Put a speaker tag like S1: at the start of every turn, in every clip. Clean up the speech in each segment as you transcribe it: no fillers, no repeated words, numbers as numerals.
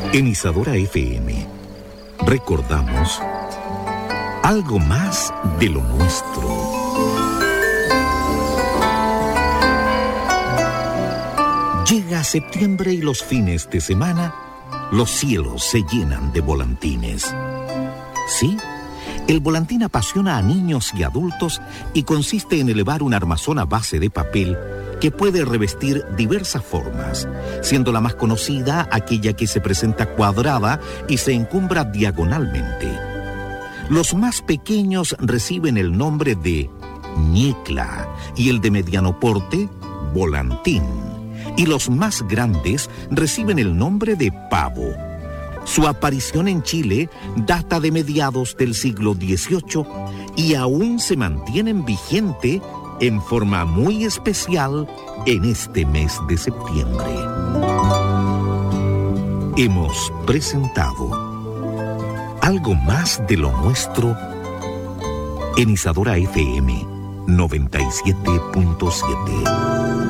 S1: En Isadora FM recordamos algo más de lo nuestro. Llega septiembre y los fines de semana, los cielos se llenan de volantines. Sí, el volantín apasiona a niños y adultos y consiste en elevar un armazón a base de papel que puede revestir diversas formas, siendo la más conocida aquella que se presenta cuadrada y se encumbra diagonalmente. Los más pequeños reciben el nombre de ñecla y el de mediano porte, volantín. Y los más grandes reciben el nombre de pavo. Su aparición en Chile data de mediados del siglo XVIII y aún se mantienen vigente en forma muy especial en este mes de septiembre. Hemos presentado algo más de lo nuestro en Isadora FM 97.7.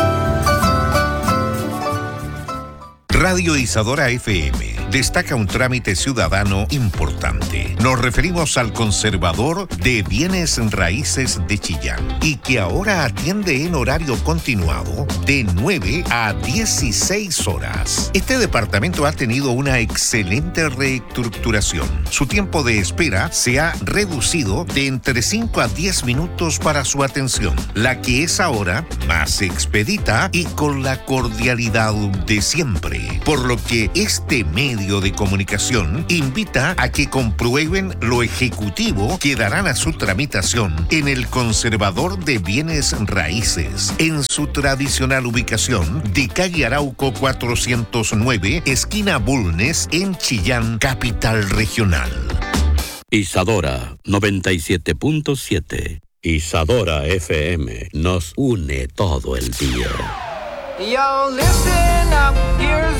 S1: Radio Isadora FM destaca un trámite ciudadano importante. Nos referimos al conservador de bienes raíces de Chillán y que ahora atiende en horario continuado de 9 a 16 horas. Este departamento ha tenido una excelente reestructuración. Su tiempo de espera se ha reducido de entre 5 a 10 minutos para su atención, la que es ahora más expedita y con la cordialidad de siempre. Por lo que este medio de comunicación invita a que comprueben lo ejecutivo que darán a su tramitación en el conservador de bienes raíces, en su tradicional ubicación de calle Arauco 409, esquina Bulnes, en Chillán, capital regional.
S2: Isadora 97.7. Isadora FM nos une todo el día.
S3: Yo, listen up, here's